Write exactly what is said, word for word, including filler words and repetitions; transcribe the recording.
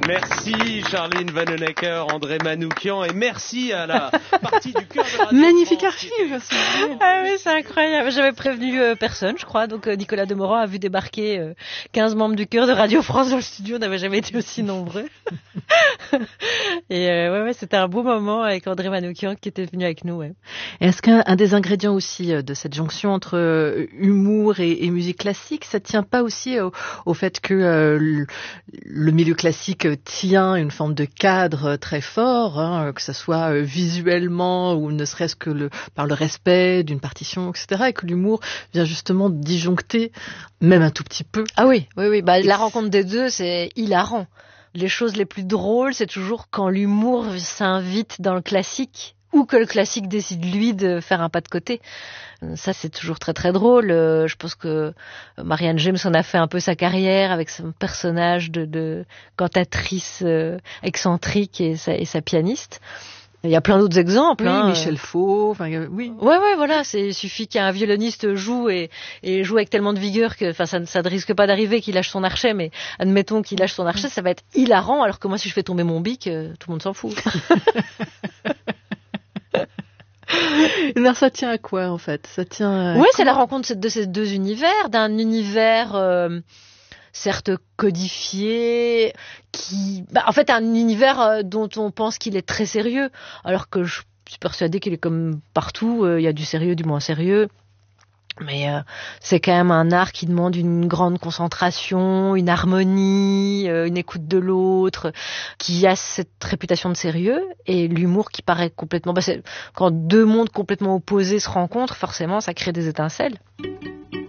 Merci Charline Vanhoenacker, André Manoukian, et merci à la partie du cœur de Radio Magnifique France archive. qui- Ah oui, c'est incroyable. J'avais prévenu euh, personne, je crois. Donc euh, Nicolas Demorand a vu débarquer euh, quinze membres du chœur de Radio France dans le studio. On n'avait jamais été aussi nombreux. Et euh, ouais, ouais, c'était un beau moment avec André Manoukian qui était venu avec nous. Ouais. Et est-ce qu'un un des ingrédients aussi euh, de cette jonction entre euh, humour et, et musique classique, ça tient pas aussi au, au fait que euh, le, le milieu classique tient une forme de cadre très fort, hein, que ce soit euh, visuellement ou ne serait-ce que le, par le respect d'une partition, et cetera, et que l'humour vient justement disjoncter, même un tout petit peu. Ah oui, oui, oui. Bah, la rencontre des deux, c'est hilarant. Les choses les plus drôles, c'est toujours quand l'humour s'invite dans le classique ou que le classique décide, lui, de faire un pas de côté. Ça, c'est toujours très, très drôle. Euh, je pense que Marianne James en a fait un peu sa carrière avec son personnage de, de cantatrice euh, excentrique et sa, et sa pianiste. Il y a plein d'autres exemples. Oui, hein. Michel Faux, enfin, euh, oui. Ouais, ouais, voilà. C'est, il suffit qu'un violoniste joue et, et joue avec tellement de vigueur que, enfin, ça, ne- ça ne risque pas d'arriver qu'il lâche son archet, mais admettons qu'il lâche son archet, ça va être hilarant, alors que moi, si je fais tomber mon bic, euh, tout le monde s'en fout. Alors ça tient à quoi en fait? Ça tient. À Ouais, c'est quoi la rencontre de ces deux univers, d'un univers euh, certes codifié, qui, bah, en fait, un univers euh, dont on pense qu'il est très sérieux, alors que je suis persuadée qu'il est comme partout. euh, Il y a du sérieux, du moins sérieux. Mais euh, c'est quand même un art qui demande une grande concentration, une harmonie, euh, une écoute de l'autre, qui a cette réputation de sérieux, et l'humour qui paraît complètement... Bah c'est, quand deux mondes complètement opposés se rencontrent, forcément, ça crée des étincelles.